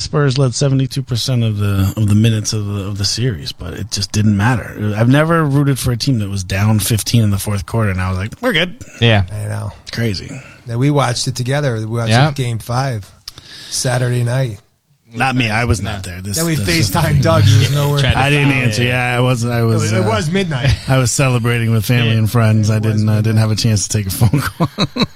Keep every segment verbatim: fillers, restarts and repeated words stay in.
Spurs led seventy-two percent of the of the minutes of the of the series, but it just didn't matter. I've never rooted for a team that was down fifteen in the fourth quarter, and I was like, we're good. Yeah. I know. It's crazy. Now, we watched it together. We watched Yeah. it game five, Saturday night. Not me. I was not there. This, Then we this FaceTimed Doug. He was nowhere. Tried to I didn't follow answer. it. Yeah, I was. I was. It uh, was midnight. I was celebrating with family Yeah. and friends. I It was didn't. I midnight. didn't have a chance to take a phone call.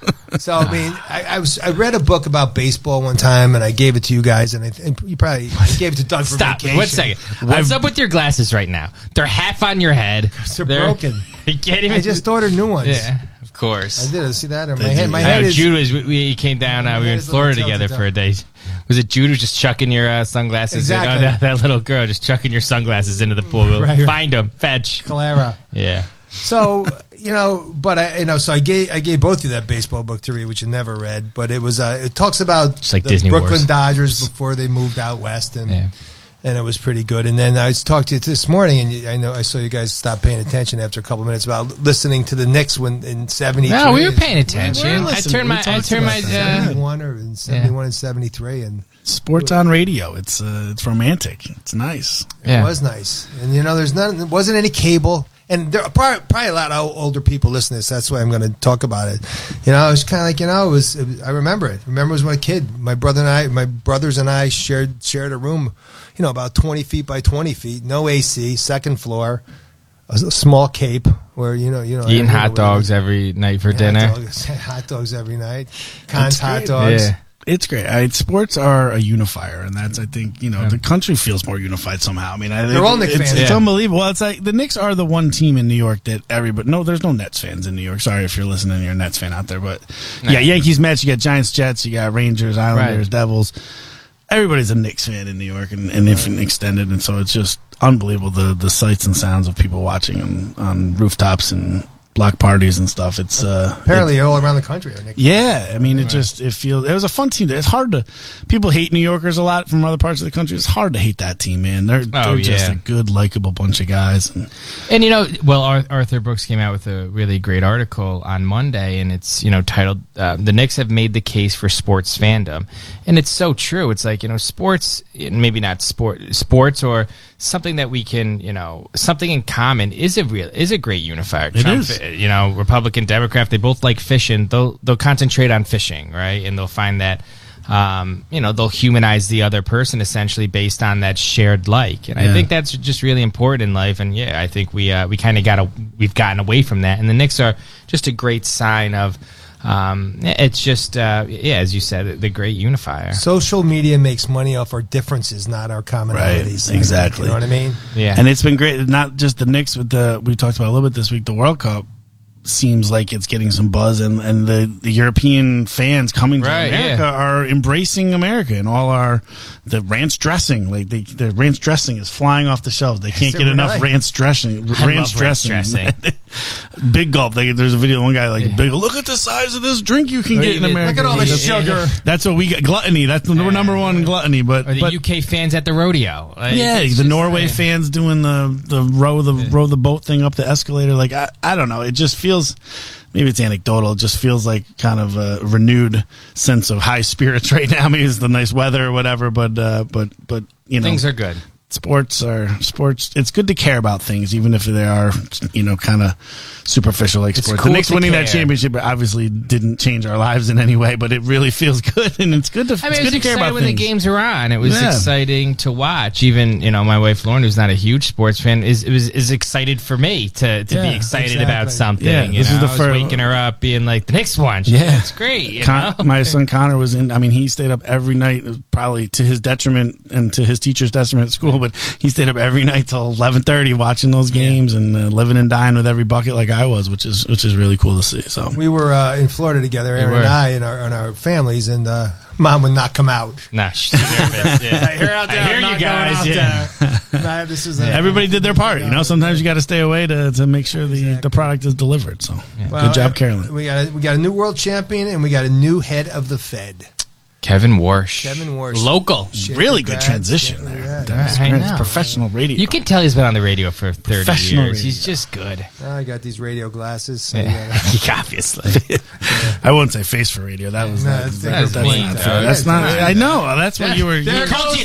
So I mean, I, I was I read a book about baseball one time, and I gave it to you guys, and I think you probably I gave it to Doug for Stop. vacation. One second. What's up with your glasses right now? They're half on your head. They're broken. You can't even. I just ordered new ones. Yeah, of course. I did. I see that. My They head. do. My I head know is. Jude was. We, we came down. Uh, we were in His little Florida tilted together up. for a day. Was it Jude who was just chucking your uh, sunglasses? Exactly. In? Oh, that, that little girl just chucking your sunglasses into the pool. Right, right. Find them. Fetch. Clara. Yeah. So you know, but I you know, so I gave I gave both of you that baseball book to read, which you never read. But it was uh, it talks about Just like the Disney Brooklyn Wars. Dodgers before they moved out west, and Yeah. and it was pretty good. And then I talked to you this morning, and you, I know I saw you guys stop paying attention after a couple of minutes about listening to the Knicks when in seventy-three. No, we were paying attention. We were I listening. turned We my. I talked turned my. about Uh, seventy-one or in seventy-one and seventy-three, and Sports on radio. It's uh, it's romantic. It's nice. yeah. it was nice. And you know, there's none. There wasn't any cable. And there are probably, probably a lot of older people listening to this. That's why I'm going to talk about it. You know, it was kind of like, you know, it was, it was. I remember it. I remember it was when I was a kid. My brother and I, my brothers and I shared shared a room, you know, about twenty feet by twenty feet, no A C, second floor, a small cape where you know, you know, Eating you know, hot dogs every night for dinner. Hot dogs, hot dogs every night. Cons That's hot great. dogs. Yeah. It's great. I, sports are a unifier, and that's I think you know the country feels more unified somehow. I mean, I, They're all Knicks it's, fans. It's Yeah. unbelievable. Well, it's like the Knicks are the one team in New York that everybody. No, there's no Nets fans in New York. Sorry if you're listening, you're a Nets fan out there, but yeah, Yankees, Mets. You got Giants, Jets. You got Rangers, Islanders, Right. Devils. Everybody's a Knicks fan in New York, and, and if extended, and so it's just unbelievable the the sights and sounds of people watching on, on rooftops and block parties and stuff. It's uh, Apparently, all around the country are Knicks. yeah, I mean, it just it feels it was a fun team. It's hard to people hate New Yorkers a lot from other parts of the country. It's hard to hate that team, man. They're they're just yeah. a good, likable bunch of guys. And And you know, well, Ar- Arthur Brooks came out with a really great article on Monday, and it's you know titled uh, "The Knicks Have Made the Case for Sports Fandom," and it's so true. It's like you know, sports, maybe not sport, sports or something that we can, you know, something in common is a real is a great unifier. It Trump, is. You know, Republican, Democrat, they both like fishing. They'll they'll concentrate on fishing, right? And they'll find that. Um, you know, they'll humanize the other person essentially based on that shared like, and I Yeah. think that's just really important in life. And yeah, I think we uh, we kind of got a, we've gotten away from that, and the Knicks are just a great sign of. Um, it's just uh, yeah, as you said, the great unifier. Social media makes money off our differences, not our commonalities. Right, exactly. You know what I mean? Yeah, and it's been great. Not just the Knicks, but the we talked about a little bit this week. The World Cup seems like it's getting some buzz, and, and the, the European fans coming to Right, America yeah. are embracing America and all our the ranch dressing. Like they, the ranch dressing is flying off the shelves. They can't it get enough really? ranch dressing. I Ranch love ranch dressing. dressing. Big gulp. They, there's a video of one guy like big. Look at the size of this drink you can get in Look America. at all the That's- sugar. That's what we get. Gluttony. That's the we're number one in gluttony. But or the but, U K fans at the rodeo. Like, yeah, it's the just, Norway uh, fans doing the the row the row the boat thing up the escalator. Like I, I don't know. It just feels maybe it's anecdotal. It just feels like kind of a renewed sense of high spirits right now. Maybe it's the nice weather or whatever. But uh, but but you know, Things are good. sports are sports. It's good to care about things, even if they are you know kind of superficial like It's sports. cool the Knicks to winning that care. championship obviously didn't change our lives in any way, but it really feels good, and it's good to I mean, it's it was good to care exciting about when things. the games were on. It was Yeah. exciting to watch. Even you know, my wife Lauren, who's not a huge sports fan, is is, is excited for me to, to Yeah, be excited exactly. about something. Yeah, you this know? is the I was fir- waking her up, being like, "The next one, Yeah. it's great." You Con- know? my son Connor was in. I mean, he stayed up every night, probably to his detriment and to his teacher's detriment at school. But he stayed up every night till eleven thirty watching those games and uh, living and dying with every bucket like I was, which is which is really cool to see. So We were uh, in Florida together, Aaron were. and I, and our, and our families, and uh, Mom would not come out. Nah, she's nervous. Yeah. I hear out there, I hear I'm you not guys. going Yeah. out there. Nah, this is a, everybody did their part. You know, sometimes you got to stay away to, to make sure the the product is delivered. So Well, good job, uh, Carolyn. We got a, we got a new world champion, and we got a new head of the Fed, Kevin Warsh, Kevin Warsh. local. Shit, Really good congrats. transition Yeah, there. yeah. That was I great. know. It's professional radio. You can tell he's been on the radio for thirty Professional years. radio. He's just good. Now I got these radio glasses. So Yeah. yeah. Obviously. I wouldn't say face for radio. That was No, that, that's- that- that's that's mean, not dog. fair. That's not. Yeah. I know. That's what you were. There you- goes